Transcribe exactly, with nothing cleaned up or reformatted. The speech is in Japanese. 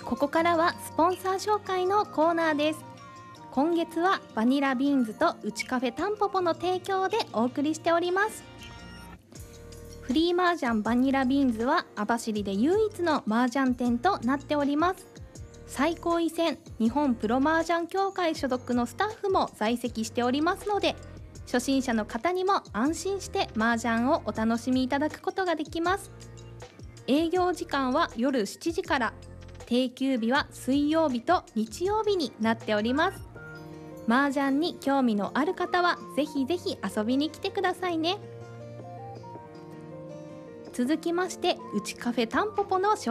ここからはスポンサー紹介のコーナーです。今月はバニラビーンズとうちカフェタンポポの提供でお送りしております。フリーマージャンバニラビーンズは網走で唯一のマージャン店となっております。最高位戦日本プロマージャン協会所属のスタッフも在籍しておりますので、初心者の方にも安心してマージャンをお楽しみいただくことができます。営業時間は夜しちじから、定休日は水曜日と日曜日になっております。マージャンに興味のある方はぜひぜひ遊びに来てくださいね。続きましてうちカフェタンポポの紹